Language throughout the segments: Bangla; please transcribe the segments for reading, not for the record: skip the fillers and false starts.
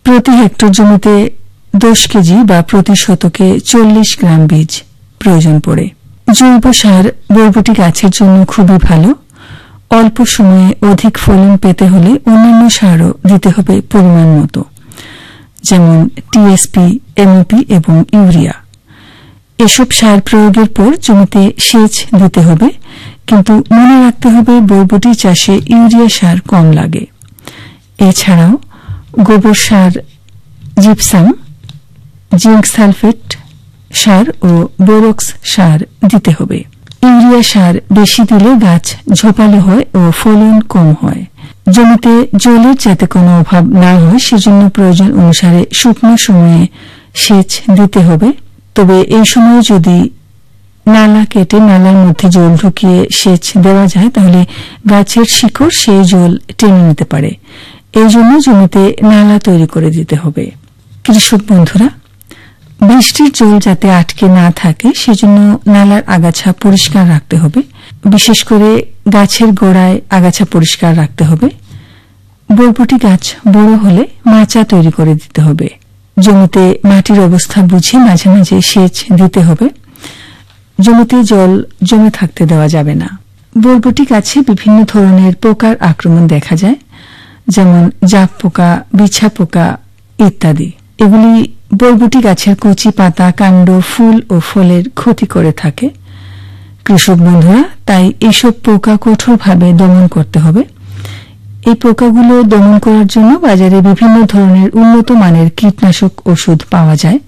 প্রতি হেক্টর জমিতে 10 কেজি বা প্রতি শতকে 40 গ্রাম বীজ প্রয়োজন পড়ে। জৈব সার বরবটি গাছের জন্য খুবই ভালো। অল্প সময়ে অধিক ফলন পেতে হলে অন্যান্য সারও দিতে হবে পরিমাণ মতো, যেমন টিএসপি, এমওপি এবং ইউরিয়া। এসব সার প্রয়োগের পর জমিতে সেচ দিতে হবে, কিন্তু মনে রাখতে হবে বরবটি চাষে ইউরিয়া সার কম লাগে। এছাড়াও গোবর সার, জিপসাম, জিঙ্ক সালফেট সার ও বোরক্স সার দিতে হবে। ইউরিয়া সার বেশি দিলে গাছ ঝোপালো হয় ও ফলন কম হয়। জমিতে জলের যাতে কোনো অভাব না হয় সেজন্য প্রয়োজন অনুসারে শুকনো সময়ে সেচ দিতে হবে। তবে এই সময় যদি নালা কেটে নালার মধ্যে জল ঢুকিয়ে সেচ দেওয়া যায় তাহলে গাছের শিকড় সেই জল টেনে নিতে পারে। এই জন্য জমিতে নালা তৈরি করে দিতে হবে। কৃষক বন্ধুরা, বৃষ্টির জল যাতে আটকে না থাকে সেজন্য নালার আগাছা পরিষ্কার রাখতে হবে। বিশেষ করে গাছের গোড়ায় আগাছা পরিষ্কার রাখতে হবে। বরবটি গাছ বড় হলে মাচা তৈরি করে দিতে হবে। জমিতে মাটির অবস্থা বুঝে মাঝে মাঝে সেচ দিতে হবে। জমিতে জল জমে থাকতে দেওয়া যাবে না। বরবটি গাছে বিভিন্ন ধরনের পোকার আক্রমণ দেখা যায়, যেমন জাপ পোকা, বিছা পোকা ইত্যাদি। এগুলি বরবটি গাছের কচি পাতা, কাণ্ড, ফুল ও ফলের ক্ষতি করে থাকে। কৃষক বন্ধুরা, তাই এইসব পোকা কঠোরভাবে দমন করতে হবে। এই পোকাগুলো দমন করার জন্য বাজারে বিভিন্ন ধরনের উন্নত মানের কীটনাশক ওষুধ পাওয়া যায়।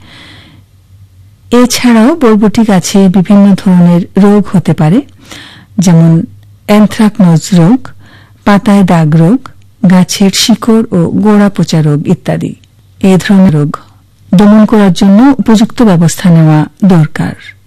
এছাড়াও বরবটি গাছে বিভিন্ন ধরনের রোগ হতে পারে, যেমন অ্যানথ্রাকনোজ রোগ, পাতায় দাগ রোগ, গাছের শিকড় ও গোড়া পচা রোগ ইত্যাদি। এই ধরনের রোগ দমন করার জন্য উপযুক্ত ব্যবস্থা নেওয়া দরকার।